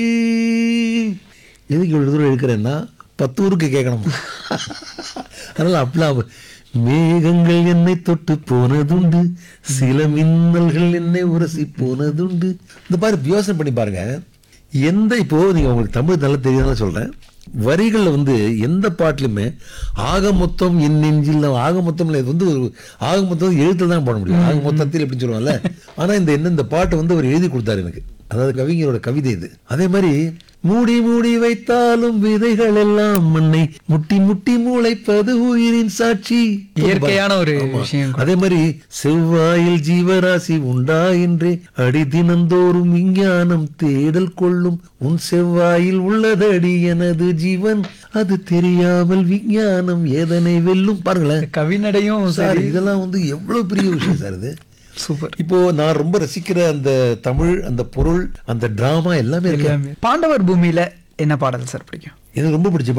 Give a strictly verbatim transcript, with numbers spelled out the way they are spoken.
எதுக்கு இவ்வளோ தூரம் எடுக்கிறேன்னா பத்து ஊருக்கு கேட்கணும். அதனால் அப்படிலாம் மேகங்கள் என்னை தொட்டு போனதுண்டு, சில மின்னல்கள் என்னை உரசி போனதுண்டு. இந்த மாதிரி யோசனை பண்ணி பாருங்க. எந்த இப்போ நீங்கள் உங்களுக்கு தமிழ் நல்லா தெரியாதுன்னு சொல்கிறேன். வரிகளில் வந்து எந்த பாட்டிலுமே ஆக மொத்தம் என் நெஞ்சில் ஆக மொத்தம் இது வந்து ஒரு ஆக மொத்தம் எழுத்தில் தான் போட முடியும். ஆக மொத்தத்தில் எப்படின்னு சொல்லுவாங்கல்ல. ஆனால் இந்த என்ன இந்த பாட்டை வந்து அவர் எழுதி கொடுத்தாரு எனக்கு. அதாவது கவிஞரோட கவிதை இது. அதே மாதிரி மூடி மூடி வைத்தாலும் விதைகள் எல்லாம் மண்ணை முட்டி முட்டி முளைப்பது உயிரின் சாட்சி. இயற்கையான ஒரு விஷயம். அதே மாதிரி செவ்வாயில் ஜீவராசி உண்டா என்றே அடி தினந்தோறும் விஞ்ஞானம் தேடல் கொள்ளும், உன் செவ்வாயில் உள்ளதடி எனது ஜீவன், அது தெரியாமல் விஞ்ஞானம் எதனை வெல்லும். பாருங்களேன் கவிநடையும் சார், இதெல்லாம் வந்து எவ்வளவு பெரிய விஷயம் சார் இது. சூப்பர். இப்போ நான் ரொம்ப ரசிக்கிற அந்த தமிழ், அந்த பொருள், அந்த டிராமா எல்லாமே இருக்கு. பாண்டவர் பூமியில என்ன பாடல் சார் பிடிக்கும்? எனக்கு ரொம்ப பிடிச்ச